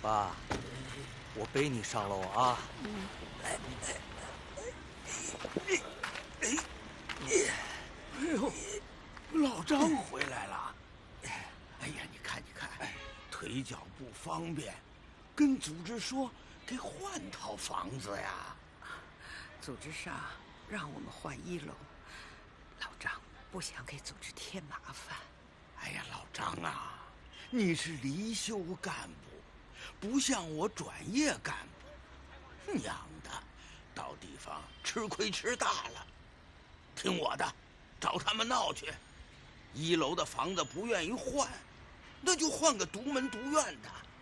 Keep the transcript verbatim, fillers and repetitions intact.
爸，我背你上楼啊。 哎呦，老张回来了！哎呀，你看，你看，腿脚不方便，跟组织说给换套房子呀。 组织上让我们换一楼，老张不想给组织添麻烦。 哎呀，老张啊，你是离休干部，不像我转业干部，娘的，到地方吃亏吃大了。听我的，找他们闹去。一楼的房子不愿意换，那就换个独门独院的。